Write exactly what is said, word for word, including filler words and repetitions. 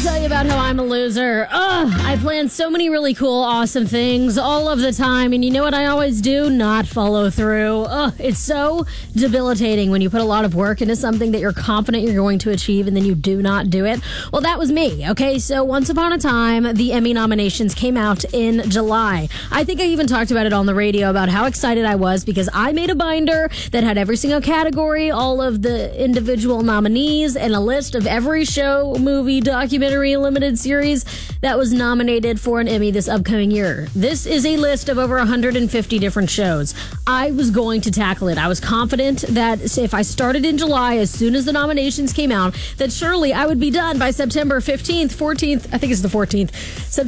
tell you about how I'm a loser. Ugh, I plan so many really cool, awesome things all of the time, and you know what I always do? Not follow through. Ugh, it's so debilitating when you put a lot of work into something that you're confident you're going to achieve and then you do not do it. Well, that was me, okay? So once upon a time, the Emmy nominations came out in July. I think I even talked about it on the radio about how excited I was because I made a binder that had every single category, all of the individual nominees, and a list of every show, movie, documentary, limited series that was nominated for an Emmy this upcoming year. This is a list of over one hundred fifty different shows. I was going to tackle it. I was confident that if I started in July, as soon as the nominations came out, that surely I would be done by September fifteenth, fourteenth, I think it's the fourteenth,